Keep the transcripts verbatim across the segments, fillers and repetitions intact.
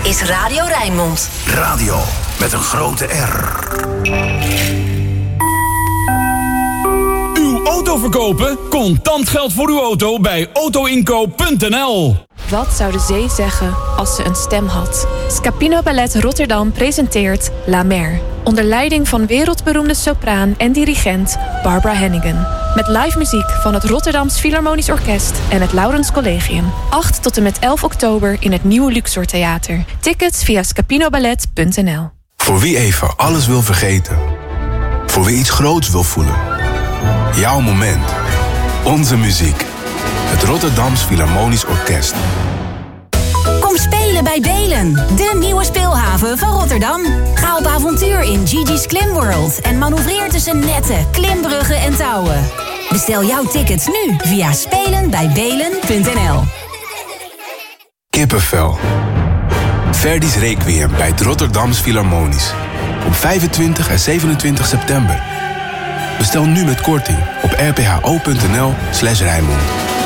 is Radio Rijnmond. Radio met een grote R. Uw auto verkopen? Contant geld voor uw auto bij autoinkoop punt n l. Wat zou de zee zeggen als ze een stem had? Scapino Ballet Rotterdam presenteert La Mer. Onder leiding van wereldberoemde sopraan en dirigent Barbara Hannigan. Met live muziek van het Rotterdams Philharmonisch Orkest en het Laurens Collegium. acht tot en met elf oktober in het Nieuwe Luxor Theater. Tickets via scapinoballet punt n l. Voor wie even alles wil vergeten. Voor wie iets groots wil voelen. Jouw moment. Onze muziek. Het Rotterdams Philharmonisch Orkest. Kom spelen bij Belen, de nieuwe speelhaven van Rotterdam. Ga op avontuur in Gigi's Klim World en manoeuvreer tussen netten, klimbruggen en touwen. Bestel jouw tickets nu via spelen bij belen punt n l. Kippenvel. Verdi's Requiem bij het Rotterdams Philharmonisch. Op vijfentwintig en zevenentwintig september. Bestel nu met korting op r p h o punt n l slash Rijnmond.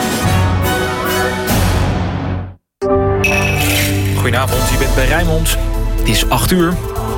Goedenavond, je bent bij Rijnmond. Het is acht uur.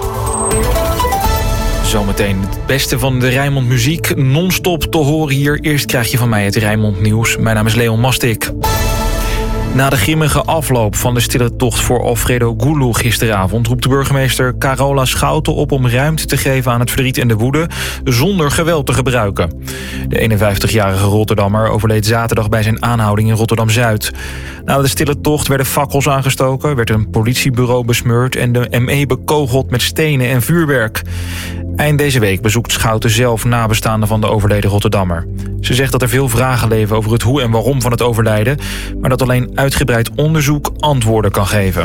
Zometeen het beste van de Rijnmond muziek non-stop te horen hier. Eerst krijg je van mij het Rijnmond nieuws. Mijn naam is Leon Mastik. Na de grimmige afloop van de stille tocht voor Alfredo Gulu gisteravond roept de burgemeester Carola Schouten op om ruimte te geven aan het verdriet en de woede zonder geweld te gebruiken. De eenenvijftigjarige Rotterdammer overleed zaterdag bij zijn aanhouding in Rotterdam-Zuid. Na de stille tocht werden fakkels aangestoken, werd een politiebureau besmeurd en de M E bekogeld met stenen en vuurwerk. Eind deze week bezoekt Schouten zelf nabestaanden van de overleden Rotterdammer. Ze zegt dat er veel vragen leven over het hoe en waarom van het overlijden, maar dat alleen uitgebreid onderzoek antwoorden kan geven.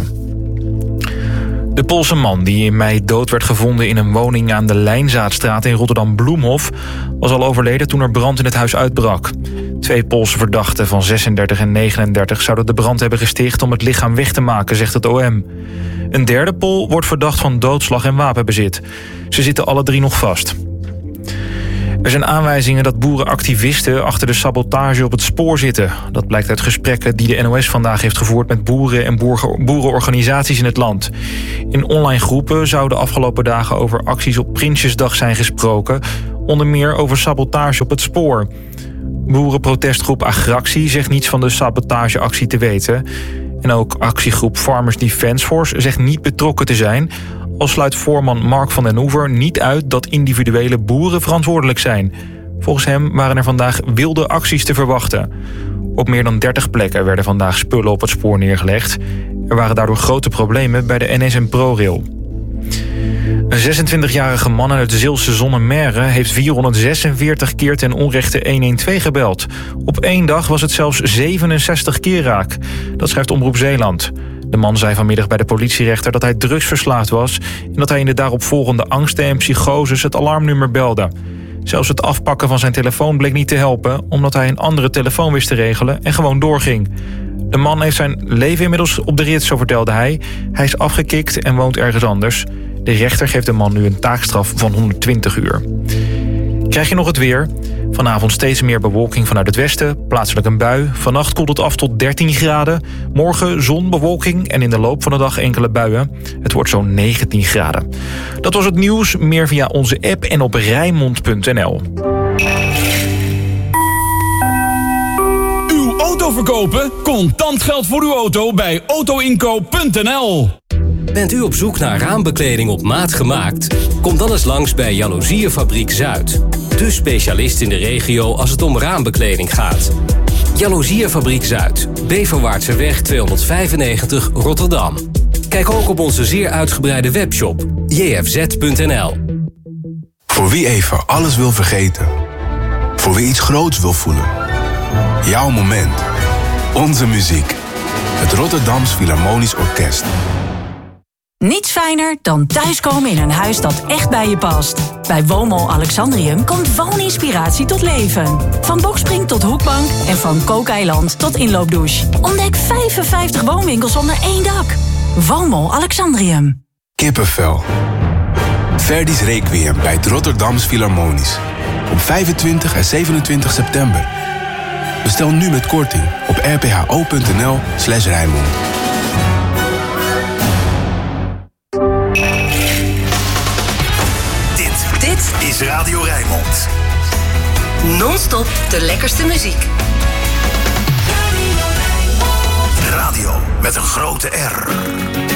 De Poolse man die in mei dood werd gevonden in een woning aan de Lijnzaadstraat in Rotterdam-Bloemhof was al overleden toen er brand in het huis uitbrak. Twee Poolse verdachten van zesendertig en negenendertig zouden de brand hebben gesticht om het lichaam weg te maken, zegt het O M. Een derde Pool wordt verdacht van doodslag en wapenbezit. Ze zitten alle drie nog vast. Er zijn aanwijzingen dat boerenactivisten achter de sabotage op het spoor zitten. Dat blijkt uit gesprekken die de N O S vandaag heeft gevoerd met boeren en boerenorganisaties in het land. In online groepen zouden de afgelopen dagen over acties op Prinsjesdag zijn gesproken. Onder meer over sabotage op het spoor. Boerenprotestgroep Agractie zegt niets van de sabotageactie te weten. En ook actiegroep Farmers Defence Force zegt niet betrokken te zijn. Al sluit voorman Mark van den Oever niet uit dat individuele boeren verantwoordelijk zijn. Volgens hem waren er vandaag wilde acties te verwachten. Op meer dan dertig plekken werden vandaag spullen op het spoor neergelegd. Er waren daardoor grote problemen bij de N S en ProRail. Een zesentwintigjarige man uit de Zeelse Zonnemerre heeft vierhonderdzesenveertig keer ten onrechte honderdtwaalf gebeld. Op één dag was het zelfs zevenenzestig keer raak. Dat schrijft Omroep Zeeland. De man zei vanmiddag bij de politierechter dat hij drugsverslaafd was en dat hij in de daaropvolgende angsten en psychoses het alarmnummer belde. Zelfs het afpakken van zijn telefoon bleek niet te helpen, omdat hij een andere telefoon wist te regelen en gewoon doorging. De man heeft zijn leven inmiddels op de rit, zo vertelde hij. Hij is afgekikt en woont ergens anders. De rechter geeft de man nu een taakstraf van honderdtwintig uur. Krijg je nog het weer? Vanavond steeds meer bewolking vanuit het westen, plaatselijk een bui. Vannacht koelt het af tot dertien graden. Morgen zon, bewolking en in de loop van de dag enkele buien. Het wordt zo'n negentien graden. Dat was het nieuws, meer via onze app en op rijnmond punt n l. Uw auto verkopen? Contant geld voor uw auto bij autoinkoop punt n l. Bent u op zoek naar raambekleding op maat gemaakt? Kom dan eens langs bij Jaloeziefabriek Zuid. De specialist in de regio als het om raambekleding gaat. Jaloeziefabriek Zuid, Beverwaartseweg tweehonderdvijfennegentig Rotterdam. Kijk ook op onze zeer uitgebreide webshop j f z punt n l. Voor wie even alles wil vergeten. Voor wie iets groots wil voelen. Jouw moment. Onze muziek. Het Rotterdams Philharmonisch Orkest. Niets fijner dan thuiskomen in een huis dat echt bij je past. Bij Woonmol Alexandrium komt wooninspiratie tot leven. Van bokspring tot hoekbank en van kookeiland tot inloopdouche. Ontdek vijfenvijftig woonwinkels onder één dak. Woonmol Alexandrium. Kippenvel. Verdi's Requiem bij het Rotterdams Philharmonisch. Op vijfentwintig en zevenentwintig september. Bestel nu met korting op r p h o punt n l slash Rijnmond. is Radio Rijnmond. Non-stop de lekkerste muziek. Radio met een grote R.